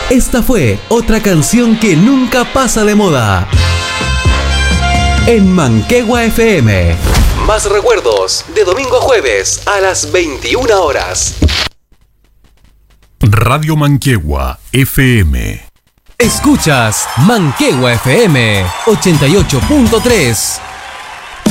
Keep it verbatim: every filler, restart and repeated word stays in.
Esta fue otra canción que nunca pasa de moda. En Manquehue F M. Más recuerdos de domingo a jueves a las veintiuna horas. Radio Manquehue F M. Escuchas Manquehue F M ochenta y ocho punto tres.